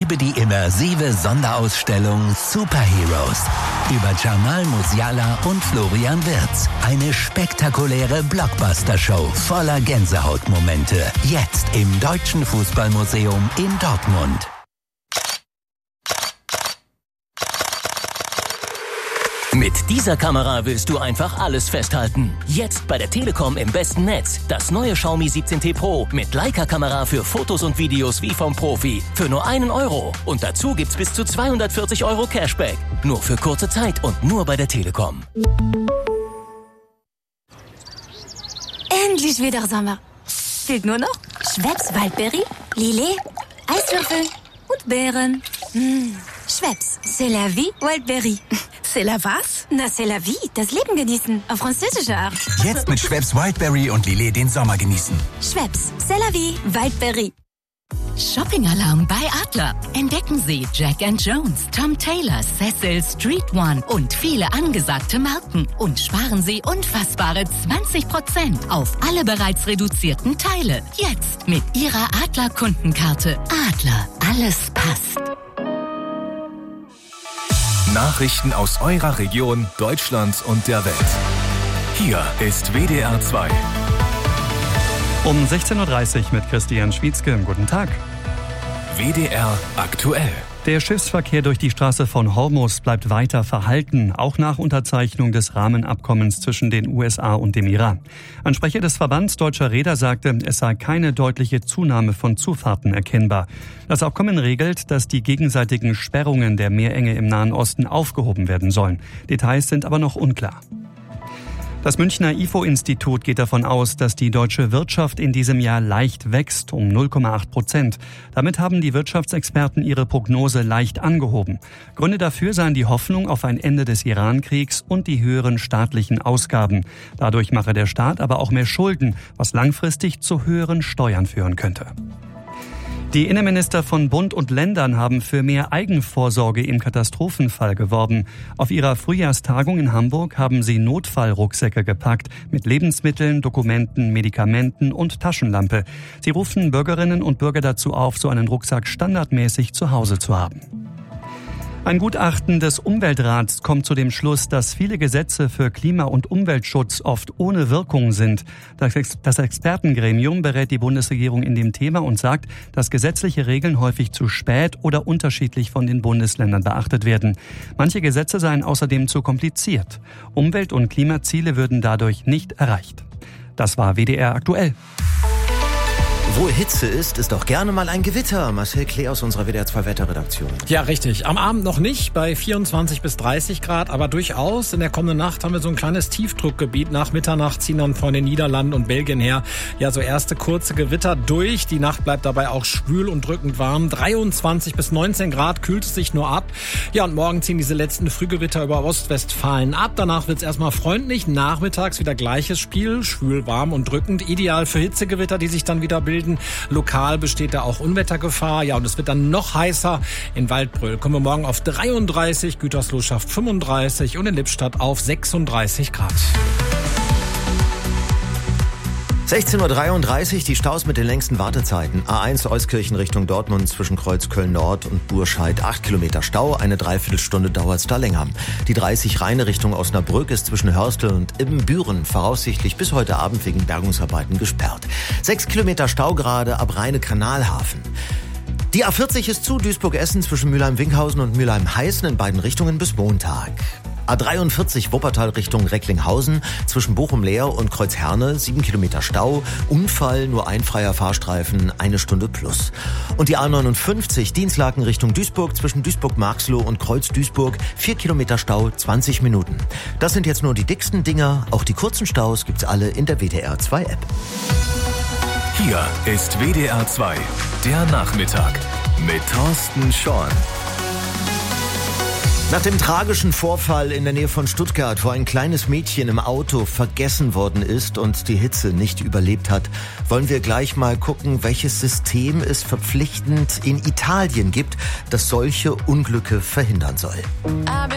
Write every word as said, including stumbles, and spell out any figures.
erlebe die immersive Sonderausstellung Superheroes über Jamal Musiala und Florian Wirtz. Eine spektakuläre Blockbuster-Show voller Gänsehautmomente. Jetzt im Deutschen Fußballmuseum in Dortmund. Mit dieser Kamera willst du einfach alles festhalten. Jetzt bei der Telekom im besten Netz. Das neue Xiaomi siebzehn T Pro mit Leica-Kamera für Fotos und Videos wie vom Profi. Für nur einen Euro. Und dazu gibt's bis zu zweihundertvierzig Euro Cashback. Nur für kurze Zeit und nur bei der Telekom. Endlich wieder Sommer. Fehlt nur noch Schweppes Waldberry, Lillet, Eiswürfel und Beeren. Mmh. Schweppes, c'est la vie, Wildberry. C'est la was? Na, c'est la vie, das Leben genießen, auf französische Art. Jetzt mit Schweppes Wildberry und Lillet den Sommer genießen. Schweppes, c'est la vie, Wildberry. Shopping-Alarm bei Adler. Entdecken Sie Jack and Jones, Tom Taylor, Cecil, Street One und viele angesagte Marken. Und sparen Sie unfassbare zwanzig Prozent auf alle bereits reduzierten Teile. Jetzt mit Ihrer Adler-Kundenkarte. Adler, alles passt. Nachrichten aus eurer Region, Deutschland und der Welt. Hier ist W D R zwei. Um sechzehn Uhr dreißig mit Christian Schwietzke. Guten Tag. W D R aktuell. Der Schiffsverkehr durch die Straße von Hormuz bleibt weiter verhalten, auch nach Unterzeichnung des Rahmenabkommens zwischen den U S A und dem Iran. Ein Sprecher des Verbands Deutscher Reeder sagte, es sei keine deutliche Zunahme von Zufahrten erkennbar. Das Abkommen regelt, dass die gegenseitigen Sperrungen der Meerenge im Nahen Osten aufgehoben werden sollen. Details sind aber noch unklar. Das Münchner I F O-Institut geht davon aus, dass die deutsche Wirtschaft in diesem Jahr leicht wächst, um null Komma acht Prozent. Damit haben die Wirtschaftsexperten ihre Prognose leicht angehoben. Gründe dafür seien die Hoffnung auf ein Ende des Iran-Kriegs und die höheren staatlichen Ausgaben. Dadurch mache der Staat aber auch mehr Schulden, was langfristig zu höheren Steuern führen könnte. Die Innenminister von Bund und Ländern haben für mehr Eigenvorsorge im Katastrophenfall geworben. Auf ihrer Frühjahrstagung in Hamburg haben sie Notfallrucksäcke gepackt mit Lebensmitteln, Dokumenten, Medikamenten und Taschenlampe. Sie rufen Bürgerinnen und Bürger dazu auf, so einen Rucksack standardmäßig zu Hause zu haben. Ein Gutachten des Umweltrats kommt zu dem Schluss, dass viele Gesetze für Klima- und Umweltschutz oft ohne Wirkung sind. Das Expertengremium berät die Bundesregierung in dem Thema und sagt, dass gesetzliche Regeln häufig zu spät oder unterschiedlich von den Bundesländern beachtet werden. Manche Gesetze seien außerdem zu kompliziert. Umwelt- und Klimaziele würden dadurch nicht erreicht. Das war W D R aktuell. Wo Hitze ist, ist auch gerne mal ein Gewitter. Marcel Klee aus unserer W D R zwei Wetterredaktion. Ja, richtig. Am Abend noch nicht bei vierundzwanzig bis dreißig Grad, aber durchaus in der kommenden Nacht haben wir so ein kleines Tiefdruckgebiet. Nach Mitternacht ziehen dann von den Niederlanden und Belgien her ja so erste kurze Gewitter durch. Die Nacht bleibt dabei auch schwül und drückend warm. dreiundzwanzig bis neunzehn Grad, kühlt es sich nur ab. Ja, und morgen ziehen diese letzten Frühgewitter über Ostwestfalen ab. Danach wird es erstmal freundlich. Nachmittags wieder gleiches Spiel, schwül, warm und drückend. Ideal für Hitzegewitter, die sich dann wieder bilden. Lokal besteht da auch Unwettergefahr. Ja, und es wird dann noch heißer. In Waldbröl kommen wir morgen auf dreiunddreißig, Gütersloh schafft fünfunddreißig und in Lippstadt auf sechsunddreißig Grad. sechzehn Uhr dreiunddreißig, die Staus mit den längsten Wartezeiten. A eins Euskirchen Richtung Dortmund zwischen Kreuzköln Nord und Burscheid. acht Kilometer Stau, eine Dreiviertelstunde dauert es da länger. Die dreißig Rheine Richtung Osnabrück ist zwischen Hörstel und Ibbenbüren voraussichtlich bis heute Abend wegen Bergungsarbeiten gesperrt. sechs Kilometer Stau gerade ab Rheine-Kanalhafen. Die A vierzig ist zu, Duisburg-Essen zwischen Mülheim-Winkhausen und Mülheim-Heißen in beiden Richtungen bis Montag. A dreiundvierzig Wuppertal Richtung Recklinghausen zwischen Bochum-Leer und Kreuzherne, sieben Kilometer Stau, Unfall, nur ein freier Fahrstreifen, eine Stunde plus. Und die A neunundfünfzig Dienstlaken Richtung Duisburg zwischen Duisburg-Marxloh und Kreuz-Duisburg, vier Kilometer Stau, zwanzig Minuten. Das sind jetzt nur die dicksten Dinger, auch die kurzen Staus gibt's alle in der W D R zwei App. Hier ist W D R zwei, der Nachmittag mit Thorsten Schorn. Nach dem tragischen Vorfall in der Nähe von Stuttgart, wo ein kleines Mädchen im Auto vergessen worden ist und die Hitze nicht überlebt hat, wollen wir gleich mal gucken, welches System es verpflichtend in Italien gibt, das solche Unglücke verhindern soll.